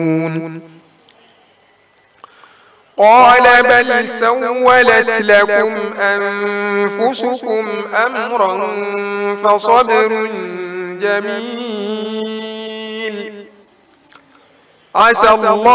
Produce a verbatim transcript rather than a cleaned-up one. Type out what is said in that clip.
قال بل سولت لكم أنفسكم أمرا فصبر جميل عسى الله